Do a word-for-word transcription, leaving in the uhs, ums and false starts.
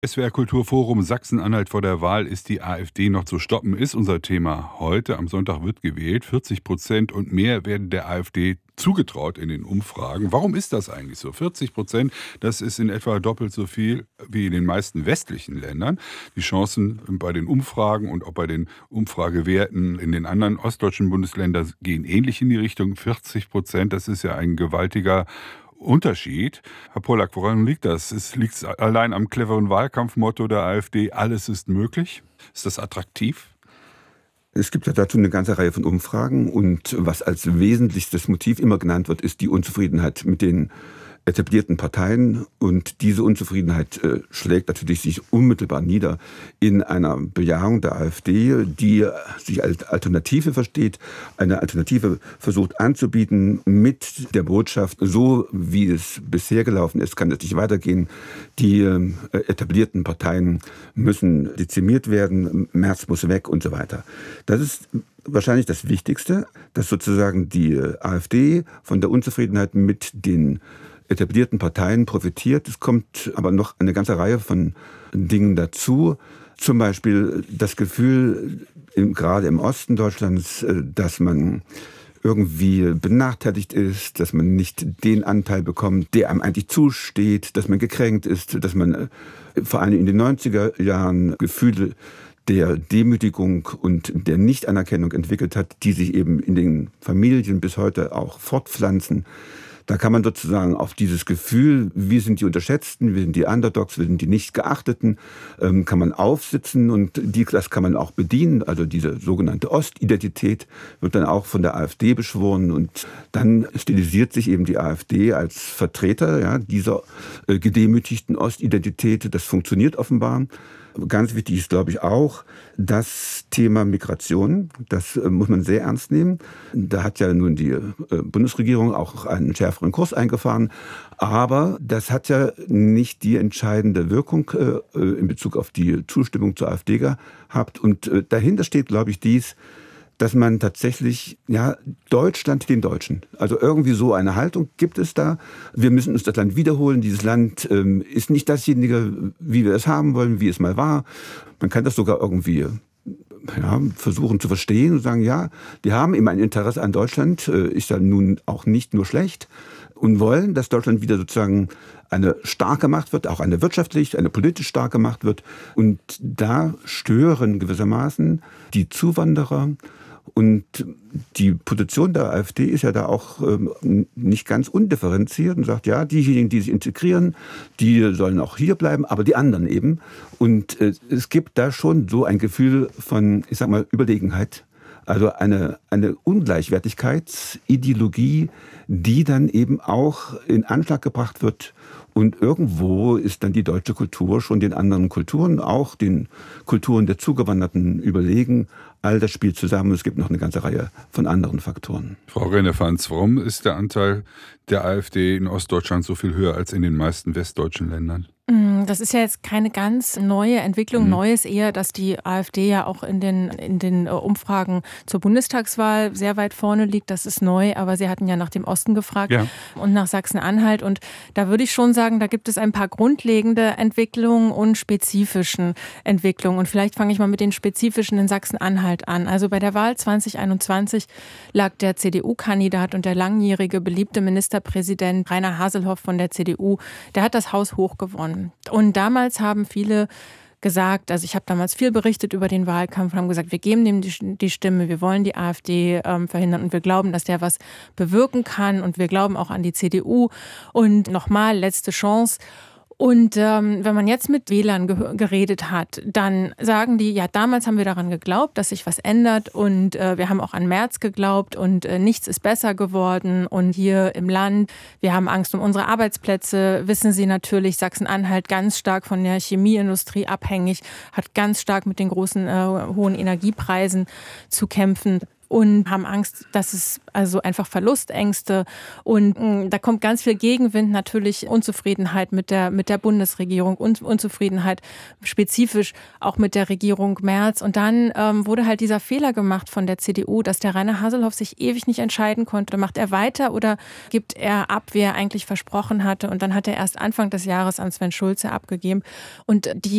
S W R Kulturforum Sachsen-Anhalt vor der Wahl. Ist die AfD noch zu stoppen? Ist unser Thema heute. Am Sonntag wird gewählt. vierzig Prozent und mehr werden der AfD zugetraut in den Umfragen. Warum ist das eigentlich so? vierzig Prozent, das ist in etwa doppelt so viel wie in den meisten westlichen Ländern. Die Chancen bei den Umfragen und auch bei den Umfragewerten in den anderen ostdeutschen Bundesländern gehen ähnlich in die Richtung. vierzig Prozent, das ist ja ein gewaltiger Unterschied. Herr Pollack, woran liegt das? Es liegt allein am cleveren Wahlkampfmotto der AfD, alles ist möglich. Ist das attraktiv? Es gibt ja dazu eine ganze Reihe von Umfragen und was als wesentlichstes Motiv immer genannt wird, ist die Unzufriedenheit mit den etablierten Parteien, und diese Unzufriedenheit äh, schlägt natürlich sich unmittelbar nieder in einer Bejahung der AfD, die sich als Alternative versteht, eine Alternative versucht anzubieten mit der Botschaft, so wie es bisher gelaufen ist, kann es nicht weitergehen. Die äh, etablierten Parteien müssen dezimiert werden, Merz muss weg und so weiter. Das ist wahrscheinlich das Wichtigste, dass sozusagen die AfD von der Unzufriedenheit mit den etablierten Parteien profitiert. Es kommt aber noch eine ganze Reihe von Dingen dazu. Zum Beispiel das Gefühl, gerade im Osten Deutschlands, dass man irgendwie benachteiligt ist, dass man nicht den Anteil bekommt, der einem eigentlich zusteht, dass man gekränkt ist, dass man vor allem in den neunziger Jahren Gefühle der Demütigung und der Nichtanerkennung entwickelt hat, die sich eben in den Familien bis heute auch fortpflanzen. Da kann man sozusagen auf dieses Gefühl, wir sind die Unterschätzten, wir sind die Underdogs, wir sind die Nichtgeachteten, ähm, kann man aufsitzen, und die, das kann man auch bedienen. Also diese sogenannte Ostidentität wird dann auch von der AfD beschworen, und dann stilisiert sich eben die AfD als Vertreter, ja, dieser äh, gedemütigten Ostidentität. Das funktioniert offenbar. Ganz wichtig ist, glaube ich, auch das Thema Migration. Das äh, muss man sehr ernst nehmen. Da hat ja nun die äh, Bundesregierung auch einen schärferen Kurs eingefahren. Aber das hat ja nicht die entscheidende Wirkung äh, in Bezug auf die Zustimmung zur AfD gehabt. Und äh, dahinter steht, glaube ich, dies, dass man tatsächlich, ja, Deutschland den Deutschen, also irgendwie so eine Haltung gibt es da. Wir müssen uns das Land wiederholen. Dieses Land ähm, ist nicht dasjenige, wie wir es haben wollen, wie es mal war. Man kann das sogar irgendwie ja, versuchen zu verstehen und sagen, ja, wir haben immer ein Interesse an Deutschland, äh, ist ja nun auch nicht nur schlecht, und wollen, dass Deutschland wieder sozusagen eine starke Macht wird, auch eine wirtschaftlich, eine politisch starke Macht wird. Und da stören gewissermaßen die Zuwanderer. Und die Position der AfD ist ja da auch ähm, nicht ganz undifferenziert und sagt, ja, diejenigen, die sich integrieren, die sollen auch hier bleiben, aber die anderen eben. Und äh, es gibt da schon so ein Gefühl von, ich sag mal, Überlegenheit. Also eine, eine Ungleichwertigkeitsideologie, die dann eben auch in Anschlag gebracht wird. Und irgendwo ist dann die deutsche Kultur schon den anderen Kulturen, auch den Kulturen der Zugewanderten, überlegen. All das spielt zusammen. Es gibt noch eine ganze Reihe von anderen Faktoren. Frau Rennefanz, warum ist der Anteil der AfD in Ostdeutschland so viel höher als in den meisten westdeutschen Ländern? Das ist ja jetzt keine ganz neue Entwicklung. Mhm. Neu ist eher, dass die AfD ja auch in den, in den Umfragen zur Bundestagswahl sehr weit vorne liegt. Das ist neu, aber Sie hatten ja nach dem Osten gefragt, ja, und nach Sachsen-Anhalt. Und da würde ich schon sagen, da gibt es ein paar grundlegende Entwicklungen und spezifischen Entwicklungen. Und vielleicht fange ich mal mit den spezifischen in Sachsen-Anhalt an. Also bei der Wahl zwanzig einundzwanzig lag der C D U-Kandidat und der langjährige beliebte Ministerpräsident Rainer Haselhoff von der C D U, der hat das Haus hoch gewonnen. Und damals haben viele gesagt, also ich habe damals viel berichtet über den Wahlkampf und haben gesagt, wir geben dem die, die Stimme, wir wollen die AfD ähm, verhindern und wir glauben, dass der was bewirken kann und wir glauben auch an die C D U. Und nochmal, letzte Chance. Und ähm, wenn man jetzt mit Wählern ge- geredet hat, dann sagen die, ja, damals haben wir daran geglaubt, dass sich was ändert, und äh, wir haben auch an Merz geglaubt und äh, nichts ist besser geworden, und hier im Land, wir haben Angst um unsere Arbeitsplätze. Wissen Sie natürlich, Sachsen-Anhalt ganz stark von der Chemieindustrie abhängig, hat ganz stark mit den großen, äh, hohen Energiepreisen zu kämpfen. und haben Angst, dass es also einfach Verlustängste und mh, da kommt ganz viel Gegenwind, natürlich Unzufriedenheit mit der, mit der Bundesregierung und Unzufriedenheit spezifisch auch mit der Regierung Merz. Und dann ähm, wurde halt dieser Fehler gemacht von der C D U, dass der Rainer Haselhoff sich ewig nicht entscheiden konnte. Macht er weiter oder gibt er ab, wie er eigentlich versprochen hatte? Und dann hat er erst Anfang des Jahres an Sven Schulze abgegeben. Und die